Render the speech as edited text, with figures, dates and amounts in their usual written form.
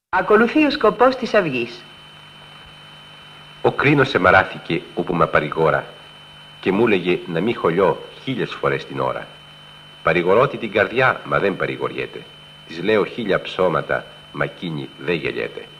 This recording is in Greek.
Ακολουθεί ο σκοπός της αυγής. Ο κρίνος εμαράθηκε όπου με παρηγόρα και μου έλεγε να μη χωλιώ 1000 φορές την ώρα. Παρηγορώτη την καρδιά, μα δεν παρηγοριέται. Της λέω 1000 ψώματα, μα εκείνη δεν γελιέται.